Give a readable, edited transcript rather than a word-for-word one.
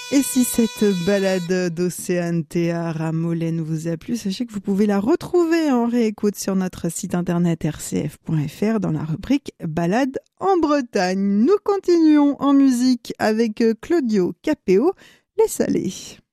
Et si cette balade d'Océane Théard à Molène vous a plu, sachez que vous pouvez la retrouver en réécoute sur notre site internet rcf.fr dans la rubrique Balade en Bretagne. Nous continuons en musique avec Claudio Capéo, Les Salés.